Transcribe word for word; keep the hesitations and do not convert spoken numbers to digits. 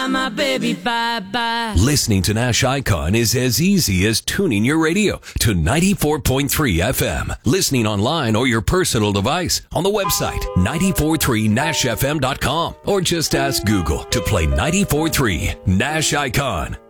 bye, my baby, bye-bye. Listening to Nash Icon is as easy as tuning your radio to ninety-four point three F M. Listening online or your personal device on the website nine four three nash f m dot com, or just ask Google to play ninety-four point three Nash Icon.